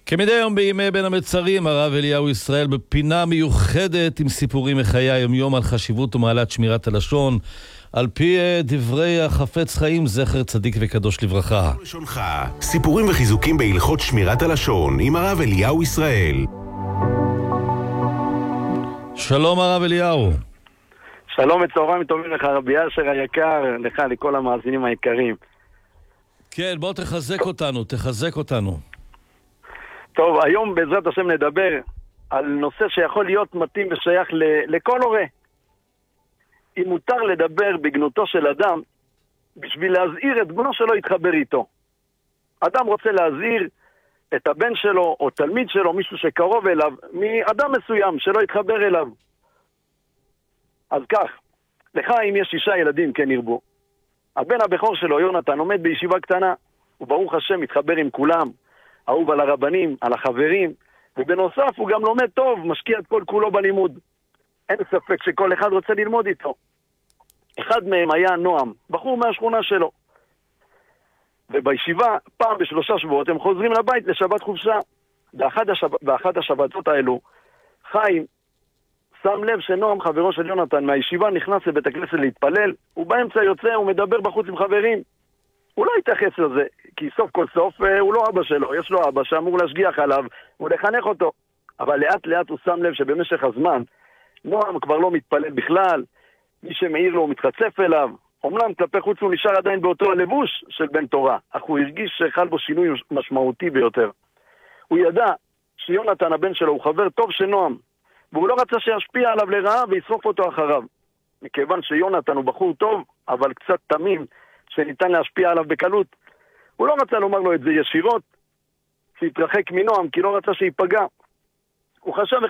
כמדי יום בימי בין המצרים, הרב אליהו ישראל בפינה מיוחדת עם סיפורים מחיי היום-יום על חשיבות ומעלת שמירת הלשון, על פי דברי החפץ חיים זכר צדיק וקדוש לברכה. לשונך, סיפורים וחיזוקים בהלכות שמירת הלשון עם הרב אליהו ישראל. שלום הרב אליהו. שלום וצהריים טובים לך רבי אשר היקר, לך לכל המאזינים היקרים. כן, בוא תחזק אותנו. טוב, היום בעזרת השם נדבר על נושא שיכול להיות מתאים ושייך לכל הורה. אם מותר לדבר בגנותו של אדם בשביל להזהיר את בנו שלו יתחבר איתו. אדם רוצה להזהיר את הבן שלו או תלמיד שלו, מישהו שקרוב אליו, מאדם מסוים שלא יתחבר אליו. אז כך, לך אם יש 6 ילדים כן ירבו. הבן הבכור שלו יונתן עומד בישיבה קטנה, וברוך השם מתחבר עם כולם, אהוב על הרבנים, על החברים, ובנוסף הוא גם לומד טוב, משקיע את כל כולו בלימוד. אין ספק שכל אחד רוצה ללמוד איתו. אחד מהם היה נועם, בחור מהשכונה שלו. ובישיבה, פעם ב3 שבועות הם חוזרים לבית לשבת חופשה. באחת השבתות האלו, חיים שם לב שנועם חברו של יונתן מהישיבה נכנס לבית הכנסת להתפלל, ובאמצע יוצא ומדבר בחוץ עם חברים. הוא לא יתייחס לזה, כי סוף כל סוף הוא לא אבא שלו, יש לו אבא שאמור להשגיח עליו ולחנך אותו. אבל לאט לאט הוא שם לב שבמשך הזמן נועם כבר לא מתפלל בכלל, מי שמעיר לו הוא מתחצף אליו. אומנם כלפי חוץ הוא נשאר עדיין באותו הלבוש של בן תורה, אך הוא הרגיש שחל בו שינוי משמעותי ביותר. הוא ידע שיונתן הבן שלו הוא חבר טוב של נועם, והוא לא רצה שישפיע עליו לרעה וישרוף אותו אחריו. מכיוון שיונתן הוא בחור טוב, אבל קצת תמים, שניתן להשפיע עליו בקלות, הוא לא רצה לומר לו את זה ישירות, שהתרחק מנועם, כי לא רצה שיפגע. הוא חשב